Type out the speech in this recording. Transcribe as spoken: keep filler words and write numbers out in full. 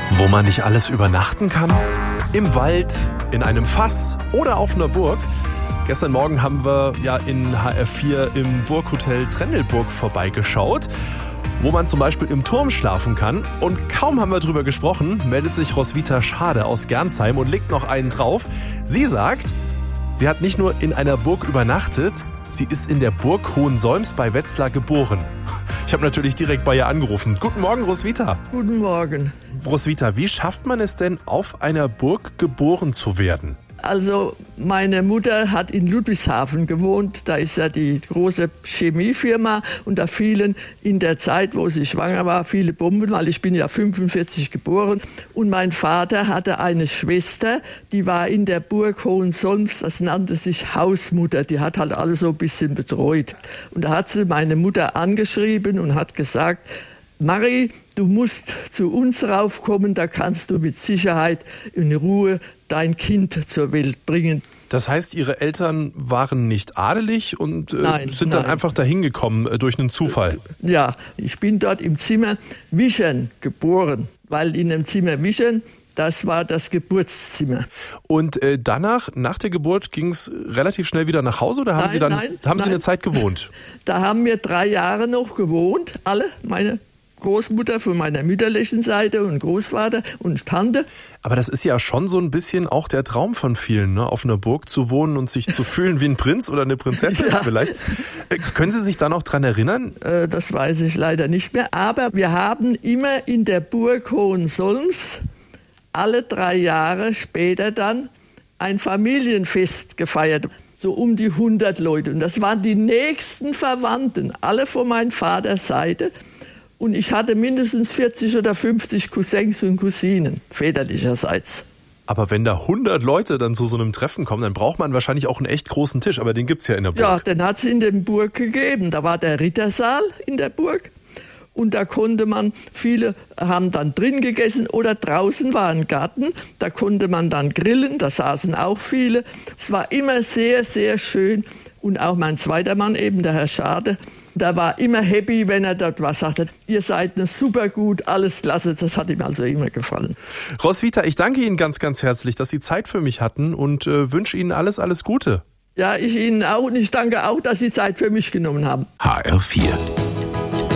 Wo man nicht alles übernachten kann? Im Wald, in einem Fass oder auf einer Burg? Gestern Morgen haben wir ja in H R vier im Burghotel Trendelburg vorbeigeschaut, wo man zum Beispiel im Turm schlafen kann. Und kaum haben wir drüber gesprochen, meldet sich Roswitha Schade aus Gernsheim und legt noch einen drauf. Sie sagt, sie hat nicht nur in einer Burg übernachtet, sie ist in der Burg Hohensolms bei Wetzlar geboren. Ich habe natürlich direkt bei ihr angerufen. Guten Morgen, Roswitha. Guten Morgen. Roswitha, wie schafft man es denn, auf einer Burg geboren zu werden? Also meine Mutter hat in Ludwigshafen gewohnt, da ist ja die große Chemiefirma und da fielen in der Zeit, wo sie schwanger war, viele Bomben, weil ich bin ja fünfundvierzig geboren und mein Vater hatte eine Schwester, die war in der Burg Hohensolms, das nannte sich Hausmutter, die hat halt alles so ein bisschen betreut und da hat sie meine Mutter angeschrieben und hat gesagt, Marie, du musst zu uns raufkommen, da kannst du mit Sicherheit in Ruhe dein Kind zur Welt bringen. Das heißt, Ihre Eltern waren nicht adelig und äh, nein, sind dann nein. einfach dahin gekommen äh, durch einen Zufall? Ja, ich bin dort im Zimmer Wischern geboren, weil in dem Zimmer Wischern, das war das Geburtszimmer. Und äh, danach, nach der Geburt, ging es relativ schnell wieder nach Hause oder haben nein, Sie dann nein, haben nein. Sie eine Zeit gewohnt? Da haben wir drei Jahre noch gewohnt, alle, meine Großmutter von meiner mütterlichen Seite und Großvater und Tante. Aber das ist ja schon so ein bisschen auch der Traum von vielen, ne? Auf einer Burg zu wohnen und sich zu fühlen wie ein Prinz oder eine Prinzessin ja. vielleicht. Äh, können Sie sich da noch dran erinnern? Äh, das weiß ich leider nicht mehr. Aber wir haben immer in der Burg Hohensolms alle drei Jahre später dann ein Familienfest gefeiert. So um die hundert Leute. Und das waren die nächsten Verwandten, alle von meinem Vaters Seite. Und ich hatte mindestens vierzig oder fünfzig Cousins und Cousinen, väterlicherseits. Aber wenn da hundert Leute dann zu so einem Treffen kommen, dann braucht man wahrscheinlich auch einen echt großen Tisch. Aber den gibt's ja in der Burg. Ja, den hat's in der Burg gegeben. Da war der Rittersaal in der Burg. Und da konnte man, viele haben dann drin gegessen oder draußen war ein Garten. Da konnte man dann grillen, da saßen auch viele. Es war immer sehr, sehr schön. Und auch mein zweiter Mann eben, der Herr Schade, der war immer happy, wenn er dort was sagte. Ihr seid eine super gut, alles klasse. Das hat ihm also immer gefallen. Roswitha, ich danke Ihnen ganz, ganz herzlich, dass Sie Zeit für mich hatten und äh, wünsche Ihnen alles, alles Gute. Ja, ich Ihnen auch und ich danke auch, dass Sie Zeit für mich genommen haben. H R vier